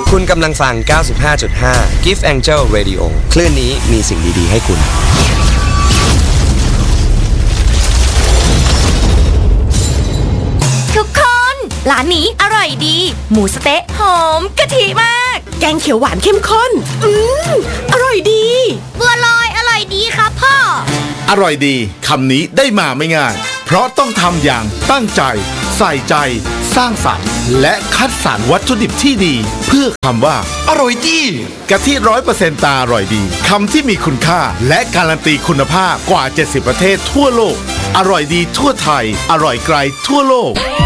คุณกำลังฟัง 95.5 Gift Angel Radio คลื่นนี้มีสิ่งดีๆให้คุณทุกคนร้านนี้อร่อยดีหมูสะเต๊ะหอมกะทิมากแกงเขียวหวานเข้มข้นอร่อยดีบัวลอยอร่อยดีครับพ่ออร่อยดีคำนี้ได้มาไม่ง่ายเพราะต้องทำอย่างตั้งใจใส่ใจสร้างสรรค์และคัดสรรวัตถุดิบที่ดีเพื่อคำว่าอร่อยดีกะทิ 100% ตาอร่อยดีคำที่มีคุณค่าและการันตีคุณภาพกว่า70ประเทศทั่วโลกอร่อยดีทั่วไทยอร่อยไกลทั่วโลก